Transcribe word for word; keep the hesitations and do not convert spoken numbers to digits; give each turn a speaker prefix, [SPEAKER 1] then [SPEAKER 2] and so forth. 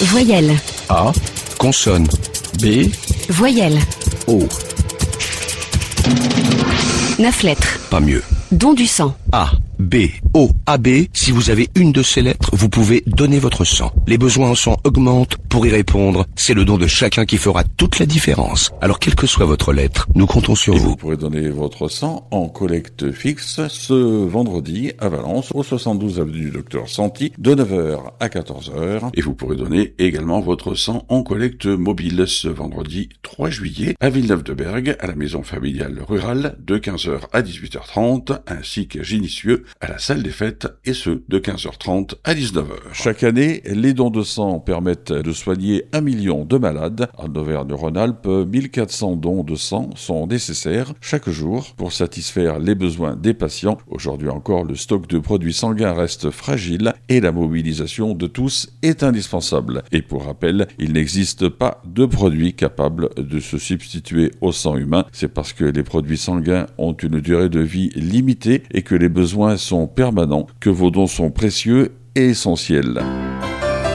[SPEAKER 1] Voyelle.
[SPEAKER 2] A. Consonne. B.
[SPEAKER 1] Voyelle.
[SPEAKER 2] O.
[SPEAKER 1] Neuf lettres.
[SPEAKER 2] Pas mieux.
[SPEAKER 1] Don du sang.
[SPEAKER 2] A, B, O, A B. Si vous avez une de ces lettres, vous pouvez donner votre sang. Les besoins en sang augmentent. Pour y répondre, c'est le don de chacun qui fera toute la différence. Alors, quelle que soit votre lettre, nous comptons sur
[SPEAKER 3] Et
[SPEAKER 2] vous.
[SPEAKER 3] vous pourrez donner votre sang en collecte fixe ce vendredi à Valence, au soixante-douze avenue du Docteur Santi, de neuf heures à quatorze heures. Et vous pourrez donner également votre sang en collecte mobile ce vendredi trois juillet à Villeneuve-de-Berg, à la maison familiale rurale, de quinze heures à dix-huit heures trente, ainsi qu'à Ginicieux, à la salle des fêtes, et ce, de quinze heures trente à dix-neuf heures. Chaque année, les dons de sang permettent de soigner un million de malades. En Auvergne-Rhône-Alpes, mille quatre cents dons de sang sont nécessaires chaque jour pour satisfaire les besoins des patients. Aujourd'hui encore, le stock de produits sanguins reste fragile et la mobilisation de tous est indispensable. Et pour rappel, il n'existe pas de produit capable de se substituer au sang humain. C'est parce que les produits sanguins ont une durée de vie limitée et que les besoins sont permanents que vos dons sont précieux et essentiels.